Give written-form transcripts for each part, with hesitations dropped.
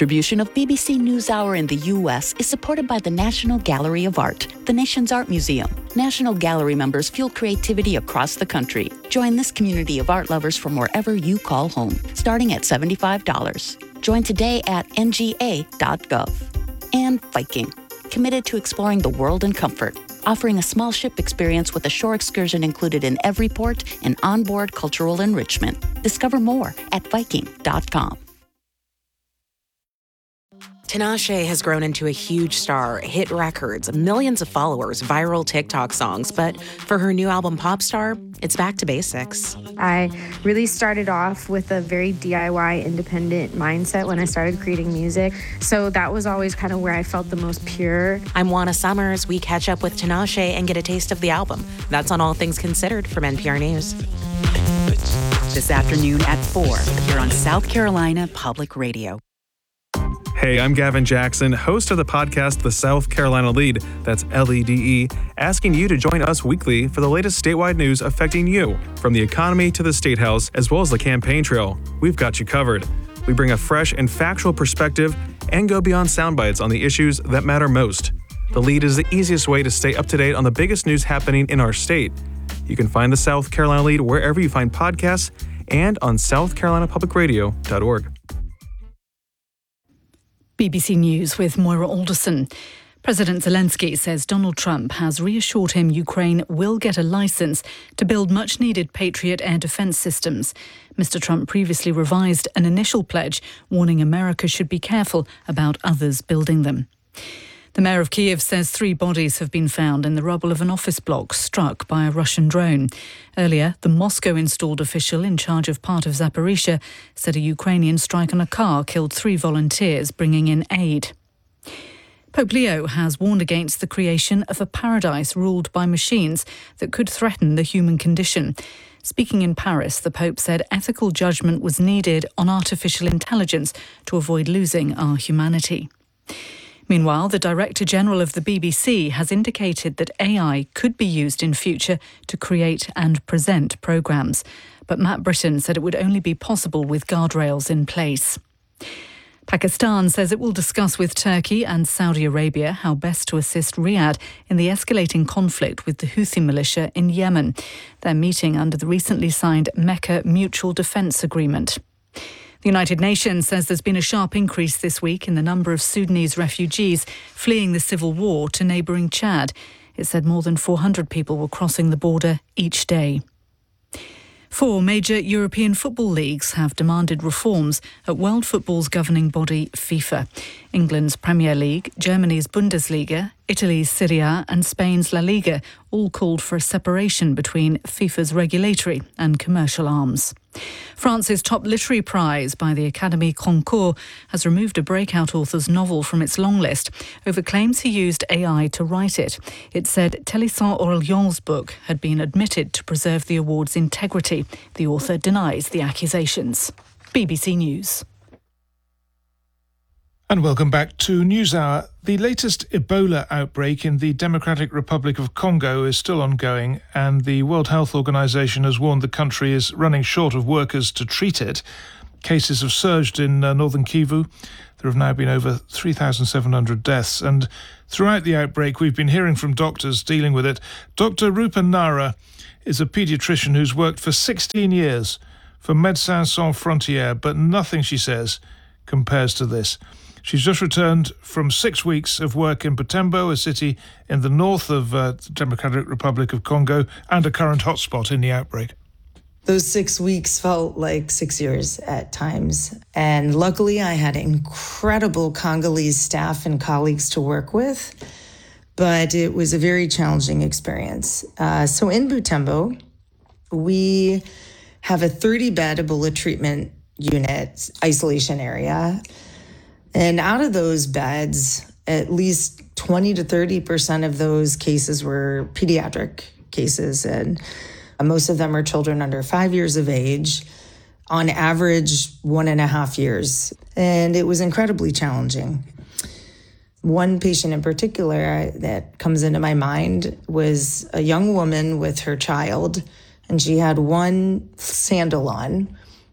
distribution of BBC NewsHour in the U.S. is supported by the National Gallery of Art, the nation's art museum. National Gallery members fuel creativity across the country. Join this community of art lovers from wherever you call home, starting at $75. Join today at nga.gov. And Viking, committed to exploring the world in comfort, offering a small ship experience with a shore excursion included in every port and onboard cultural enrichment. Discover more at Viking.com. Tinashe has grown into a huge star, hit records, millions of followers, viral TikTok songs. But for her new album, Popstar, it's back to basics. I really started off with a very DIY independent mindset when I started creating music. So that was always kind of where I felt the most pure. I'm Juana Summers. We catch up with Tinashe and get a taste of the album. That's on All Things Considered from NPR News. This afternoon at 4 here on South Carolina Public Radio. Hey, I'm Gavin Jackson, host of the podcast The South Carolina Lead, that's LEDE, asking you to join us weekly for the latest statewide news affecting you, from the economy to the State House, as well as the campaign trail. We've got you covered. We bring a fresh and factual perspective and go beyond sound bites on the issues that matter most. The Lead is the easiest way to stay up to date on the biggest news happening in our state. You can find the South Carolina Lead wherever you find podcasts and on southcarolinapublicradio.org. BBC News with Moira Alderson. President Zelensky says Donald Trump has reassured him Ukraine will get a licence to build much-needed Patriot air defence systems. Mr. Trump previously revised an initial pledge, warning America should be careful about others building them. The mayor of Kyiv says 3 bodies have been found in the rubble of an office block struck by a Russian drone. Earlier, the Moscow-installed official in charge of part of Zaporizhzhia said a Ukrainian strike on a car killed 3 volunteers bringing in aid. Pope Leo has warned against the creation of a paradise ruled by machines that could threaten the human condition. Speaking in Paris, the Pope said ethical judgment was needed on artificial intelligence to avoid losing our humanity. Meanwhile, the Director General of the BBC has indicated that AI could be used in future to create and present programmes. But Matt Britton said it would only be possible with guardrails in place. Pakistan says it will discuss with Turkey and Saudi Arabia how best to assist Riyadh in the escalating conflict with the Houthi militia in Yemen. They're meeting under the recently signed Mecca Mutual Defence Agreement. The United Nations says there's been a sharp increase this week in the number of Sudanese refugees fleeing the civil war to neighbouring Chad. It said more than 400 people were crossing the border each day. 4 major European football leagues have demanded reforms at world football's governing body, FIFA. England's Premier League, Germany's Bundesliga, Italy's Serie A and Spain's La Liga all called for a separation between FIFA's regulatory and commercial arms. France's top literary prize by the Académie Goncourt has removed a breakout author's novel from its long list over claims he used AI to write it. It said Télésphore Aurélion's book had been admitted to preserve the award's integrity. The author denies the accusations. BBC News. And welcome back to NewsHour. The latest Ebola outbreak in the Democratic Republic of Congo is still ongoing, and the World Health Organization has warned the country is running short of workers to treat it. Cases have surged in northern Kivu. There have now been over 3,700 deaths, and throughout the outbreak we've been hearing from doctors dealing with it. Dr. Rupa Nara is a paediatrician who's worked for 16 years for Médecins Sans Frontières, but nothing, she says, compares to this. She's just returned from 6 weeks of work in Butembo, a city in the north of the Democratic Republic of Congo, and a current hotspot in the outbreak. Those 6 weeks felt like 6 years at times. And luckily, I had incredible Congolese staff and colleagues to work with, but it was a very challenging experience. So in Butembo, we have a 30-bed Ebola treatment unit isolation area. And out of those beds, at least 20 to 30% of those cases were pediatric cases. And most of them are children under 5 years of age, on average 1.5 years. And it was incredibly challenging. One patient in particular that comes into my mind was a young woman with her child, and she had one sandal on.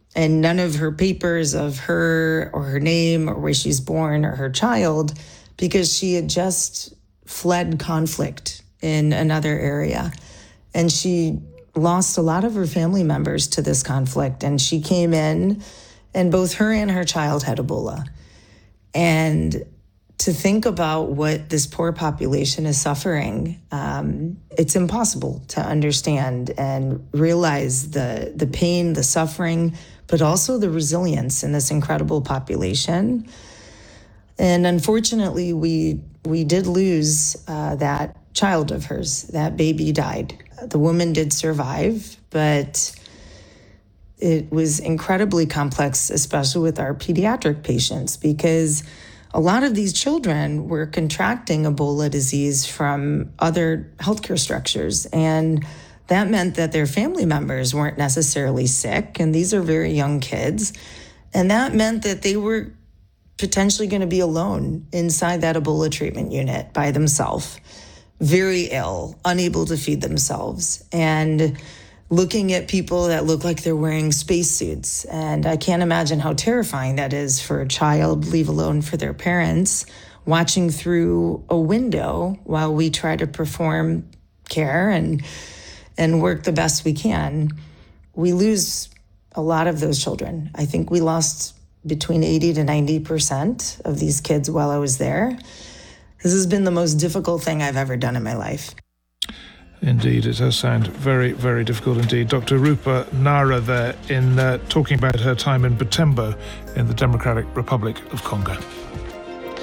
and none of her papers of her or her name or where she's born or her child, because she had just fled conflict in another area. And she lost a lot of her family members to this conflict. And she came in, and both her and her child had Ebola. And to think about what this poor population is suffering, it's impossible to understand and realize the pain, the suffering, but also the resilience in this incredible population. And unfortunately, we did lose that child of hers. That baby died. The woman did survive, but it was incredibly complex, especially with our pediatric patients, because a lot of these children were contracting Ebola disease from other healthcare structures. And that meant that their family members weren't necessarily sick. And these are very young kids. And that meant that they were potentially going to be alone inside that Ebola treatment unit by themselves, very ill, unable to feed themselves, and looking at people that look like they're wearing spacesuits. And I can't imagine how terrifying that is for a child, leave alone for their parents, watching through a window while we try to perform care and work the best we can. We lose a lot of those children. I think we lost between 80 to 90% of these kids while I was there. This has been the most difficult thing I've ever done in my life. Indeed, it does sound very, very difficult indeed. Dr. Rupa Nara there in talking about her time in Butembo in the Democratic Republic of Congo.